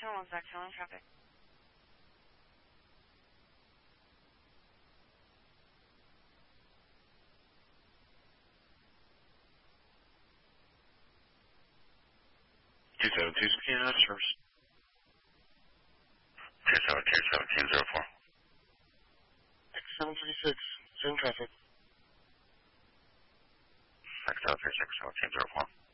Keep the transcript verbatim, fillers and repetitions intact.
Section one Zach, handling traffic. two seven two, Spokane United Service. two seven two, seventeen zero four. X seven three six, same traffic. X seven three six, seventeen zero four.